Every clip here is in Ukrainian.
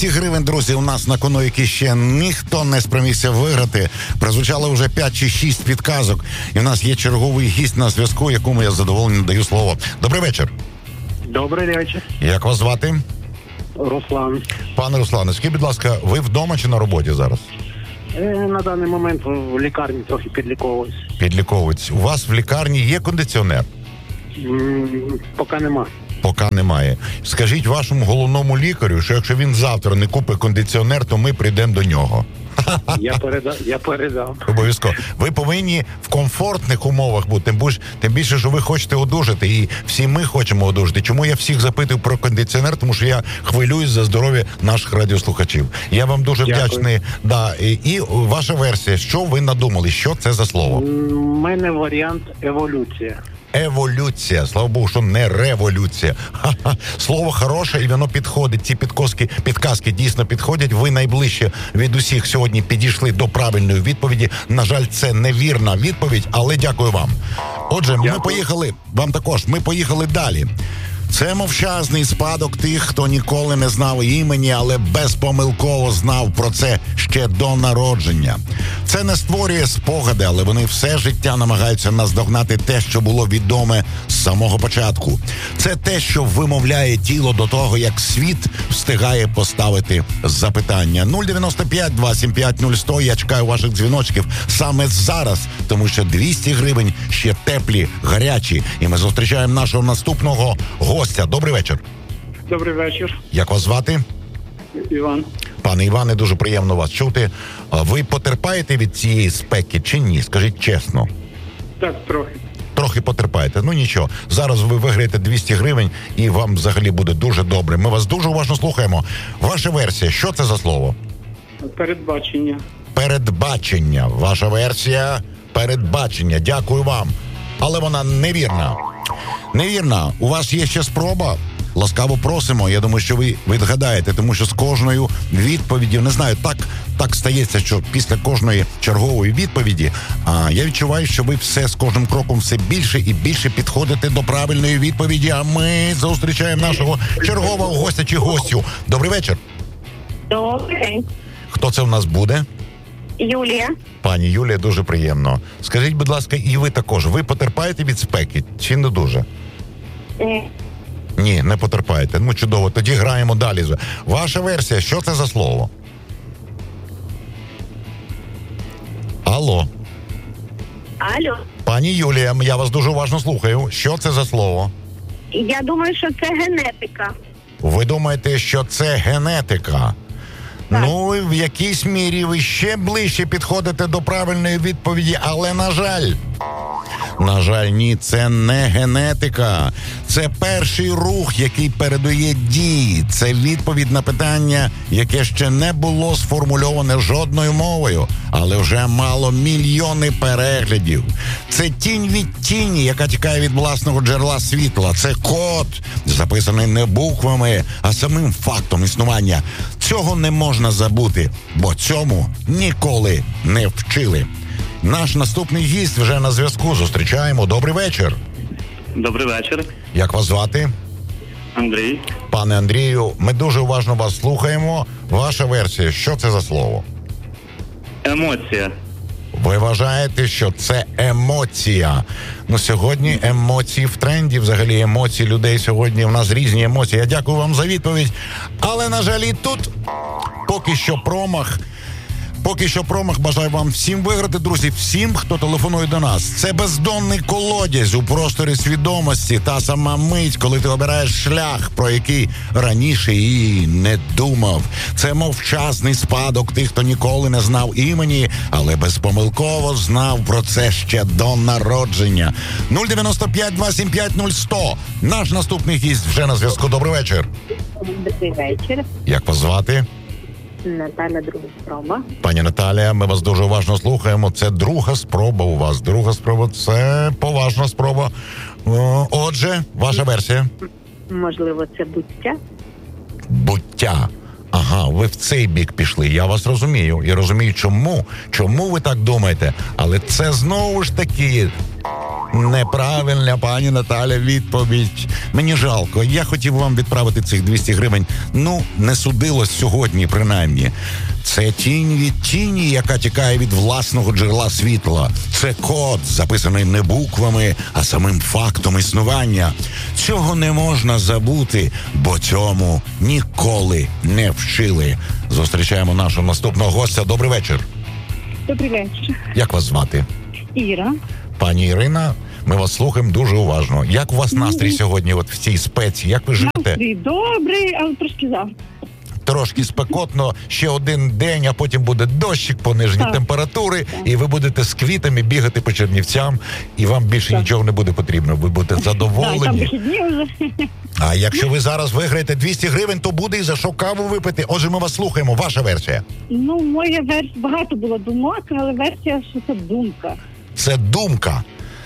200 гривень, друзі, у нас на кону, які ще ніхто не спромігся виграти. Прозвучало вже 5 чи 6 підказок. І в нас є черговий гість на зв'язку, якому я з задоволенням даю слово. Добрий вечір. Добрий вечір. Як вас звати? Руслан. Пане Руслане, скажіть, будь ласка, ви вдома чи на роботі зараз? На даний момент в лікарні трохи підліковуюсь. Підліковують. У вас в лікарні є кондиціонер? Поки нема. Поки немає. Скажіть вашому головному лікарю, що якщо він завтра не купить кондиціонер, то ми прийдемо до нього. Я передав. Обов'язково. Ви повинні в комфортних умовах бути, тим більше, що ви хочете одужати, і всі ми хочемо одужати. Чому я всіх запитую про кондиціонер? Тому що я хвилююсь за здоров'я наших радіослухачів. Я вам дуже вдячний. Да, і ваша версія, що ви надумали? Що це за слово? У мене варіант еволюція. Еволюція. Слава Богу, що не революція. Ха-ха. Слово хороше, і воно підходить. Ці підказки дійсно підходять. Ви найближче від усіх сьогодні підійшли до правильної відповіді. На жаль, це невірна відповідь, але дякую вам. Отже, ми поїхали. Вам також. Ми поїхали далі. Це мовчазний спадок тих, хто ніколи не знав імені, але безпомилково знав про це ще до народження. Це не створює спогади, але вони все життя намагаються наздогнати те, що було відоме з самого початку. Це те, що вимовляє тіло до того, як світ встигає поставити запитання. 095-275-0100. Я чекаю ваших дзвіночків саме зараз, тому що 200 гривень ще теплі, гарячі. І ми зустрічаємо нашого наступного гостя. Добрий вечір. Добрий вечір. Як вас звати? Іван. Пане Іване, дуже приємно вас чути. Ви потерпаєте від цієї спеки чи ні? Скажіть чесно. Так, трохи. Трохи потерпаєте. Ну нічого. Зараз ви виграєте 200 гривень і вам взагалі буде дуже добре. Ми вас дуже уважно слухаємо. Ваша версія, що це за слово? Передбачення. Передбачення. Ваша версія – передбачення. Дякую вам. Але вона невірна. Невірна. У вас є ще спроба? Ласкаво просимо. Я думаю, що ви відгадаєте, тому що з кожною відповіддю, не знаю, так стається, що після кожної чергової відповіді я відчуваю, що ви все з кожним кроком все більше і більше підходите до правильної відповіді, а ми зустрічаємо нашого чергового гостя чи гостю. Добрий вечір. Добрий день. Хто це в нас буде? Юлія. Пані Юлія, дуже приємно. Скажіть, будь ласка, і ви також, ви потерпаєте від спеки чи не дуже? Ні. Ні, не потерпаєте. Ну, чудово. Тоді граємо далі. Ваша версія, що це за слово? Алло. Алло. Пані Юлія, я вас дуже уважно слухаю. Що це за слово? Я думаю, що це генетика. Ви думаєте, що це генетика? Так. Ну, в якійсь мірі ви ще ближче підходите до правильної відповіді, але, на жаль, ні, це не генетика. Це перший рух, який передає дії. Це відповідь на питання, яке ще не було сформульоване жодною мовою, але вже мало мільйони переглядів. Це тінь від тіні, яка тікає від власного джерела світла. Це код, записаний не буквами, а самим фактом існування. Цього не можна забути, бо цьому ніколи не вчили. Наш наступний гість вже на зв'язку. Зустрічаємо. Добрий вечір. Добрий вечір. Як вас звати? Андрій. Пане Андрію, ми дуже уважно вас слухаємо. Ваша версія, що це за слово? Емоція. Ви вважаєте, що це емоція? Ну, сьогодні емоції в тренді, взагалі емоції людей сьогодні, у нас різні емоції. Я дякую вам за відповідь. Але, на жаль, і тут поки що промах. Бажаю вам всім виграти, друзі, всім, хто телефонує до нас. Це бездонний колодязь у просторі свідомості, та сама мить, коли ти обираєш шлях, про який раніше і не думав. Це мовчазний спадок тих, хто ніколи не знав імені, але безпомилково знав про це ще до народження. 095-275-0100. Наш наступний гість вже на зв'язку. Добрий вечір. Добрий вечір. Як вас звати? Наталя, друга спроба. Пані Наталія, ми вас дуже уважно слухаємо. Це друга спроба у вас. Друга спроба – це поважна спроба. Отже, ваша версія? Можливо, це буття? Буття. Ага, ви в цей бік пішли. Я вас розумію. Я розумію, чому ви так думаєте. Але це знову ж таки Неправильна, пані Наталя, відповідь. Мені жалко. Я хотів вам відправити цих 200 гривень. Ну, не судилось сьогодні, принаймні. Це тінь від тіні, яка тікає від власного джерела світла. Це код, записаний не буквами, а самим фактом існування. Цього не можна забути, бо цьому ніколи не вчили. Зустрічаємо нашого наступного гостя. Добрий вечір. Добрий вечір. Як вас звати? Іра. Пані Ірина, ми вас слухаємо дуже уважно. Як у вас настрій сьогодні от в цій спеці? Як ви живете? Настрій добрий, але трошки завтра. Трошки спекотно, ще один день, а потім буде дощик, понижені Так. температури, і ви будете з квітами бігати по Чернівцям, і вам більше нічого не буде потрібно. Ви будете Там задоволені. вихідні вже. А якщо ви зараз виграєте 200 гривень, то буде і за що каву випити. Отже, ми вас слухаємо. Ваша версія. Ну, моя версія, багато було думок, але версія, що це думка. Це думка.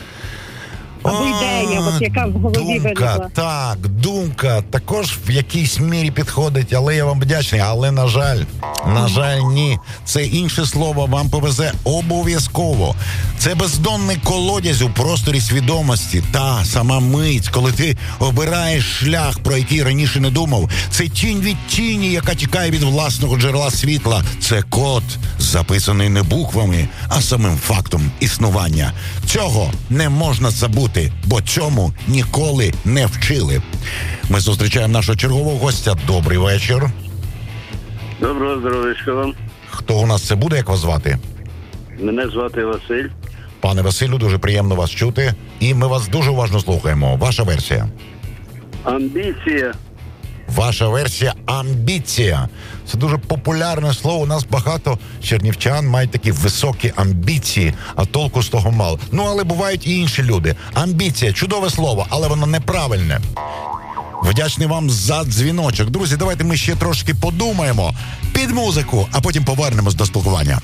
Або ідея, от яка в голові Думка, виникла. так, думка також в якійсь мірі підходить, але я вам вдячний. Але, на жаль, ні. Це інше слово вам повезе обов'язково. Це бездонний колодязь у просторі свідомості. Та сама мить, коли ти обираєш шлях, про який раніше не думав. Це тінь від тіні, яка тікає від власного джерела світла. Це код, записаний не буквами, а самим фактом існування. Цього не можна забути, бо цьому ніколи не вчили. Ми зустрічаємо нашого чергового гостя. Добрий вечір. Доброго здоров'ячка вам. Хто у нас це буде, як вас звати? Мене звати Василь. Пане Василю, дуже приємно вас чути. І ми вас дуже уважно слухаємо. Ваша версія. Амбіція. Ваша версія амбіція. Це дуже популярне слово. У нас багато чернівчан мають такі високі амбіції, а толку з того мало. Ну, але бувають і інші люди. Амбіція – чудове слово, але воно неправильне. Вдячний вам за дзвіночок. Друзі, давайте ми ще трошки подумаємо під музику, а потім повернемось до спілкування.